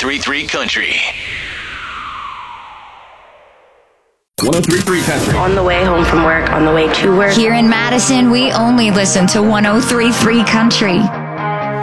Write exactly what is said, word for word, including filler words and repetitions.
three point three Country. one oh three point three Country. On the way home from work, on the way to work. Here in Madison, we only listen to one oh three point three Country.